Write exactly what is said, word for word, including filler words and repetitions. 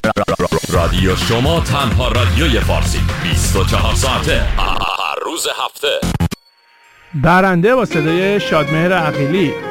رادیو شما تنها رادیوی فارسی بیست و چهار ساعته هر روز هفته. برنده با صدای شادمهر عقیلی